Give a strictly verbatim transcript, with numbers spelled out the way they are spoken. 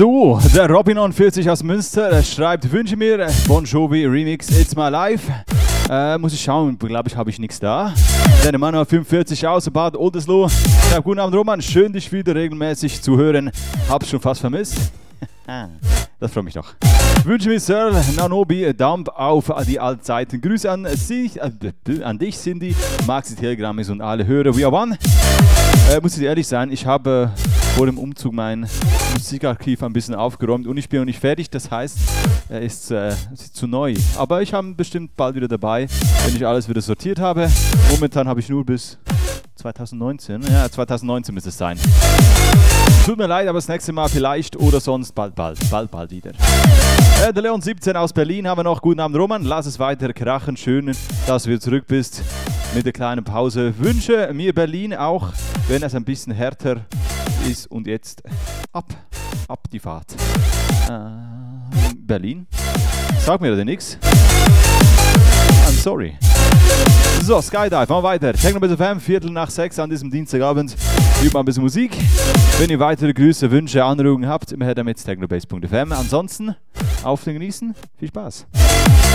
So, der Robin neunundvierzig aus Münster der schreibt, wünsche mir Bon Jovi Remix It's My Life. Äh, muss ich schauen, glaube ich, habe ich nichts da. Der Mann fünfundvierzig aus Bad Oldesloe. Ja, guten Abend Roman, schön dich wieder regelmäßig zu hören. Hab's schon fast vermisst. Das freut mich doch. Wünsche mir Sir Nanobi Daumen auf die Altzeiten. Grüße an, Sie, äh, an dich, Cindy, Maxi Telegram und alle Hörer. We are one. Äh, muss ich ehrlich sein, ich habe äh, vor dem Umzug mein Musikarchiv ein bisschen aufgeräumt und ich bin noch nicht fertig. Das heißt, er ist, äh, ist zu neu. Aber ich habe ihn bestimmt bald wieder dabei, wenn ich alles wieder sortiert habe. Momentan habe ich nur bis zwanzig neunzehn. Ja, zwanzig neunzehn müsste es sein. Tut mir leid, aber das nächste Mal vielleicht oder sonst bald, bald, bald, bald wieder. Äh, der Leon siebzehn aus Berlin haben wir noch. Guten Abend Roman, lass es weiter krachen. Schön, dass du wieder zurück bist mit der kleinen Pause. Wünsche mir Berlin auch, wenn es ein bisschen härter ist. Und jetzt ab, ab die Fahrt. Äh, Berlin? Sag mir da nichts. I'm sorry. So, Skydive, machen wir weiter. Technobase F M, Viertel nach sechs an diesem Dienstagabend. Üben mal ein bisschen Musik. Wenn ihr weitere Grüße, Wünsche, Anregungen habt, immer her damit technobase punkt f m. Ansonsten, auf den Genießen, viel Spaß.